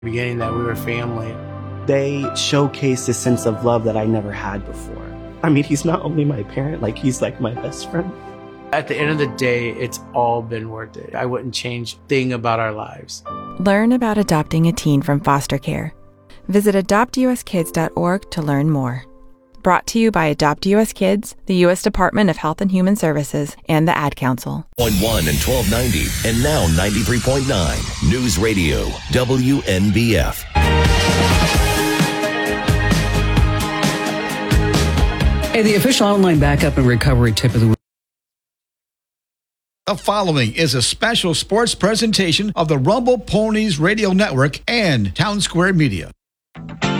Beginning that we were family. They showcase a sense of love that I never had before. I mean, he's not only my parent, like he's like my best friend. At the end of the day, it's all been worth it. I wouldn't change a thing about our lives. Learn about adopting a teen from foster care. Visit adoptuskids.org to learn more. Brought to you by Adopt US Kids, the U.S. Department of Health and Human Services, and the Ad Council. 1 and 1290, and now 93.9 News Radio, WNBF. Hey, the official online backup and recovery tip of the week. The following is a special sports presentation of the Rumble Ponies Radio Network and Town Square Media.